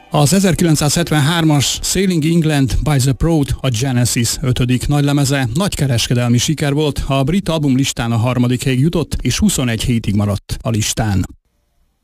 Az 1973-as Sailing England by the Broad a Genesis 5. nagylemeze nagy kereskedelmi siker volt, a brit albumlistán a 3. helyig jutott és 21 hétig maradt a listán.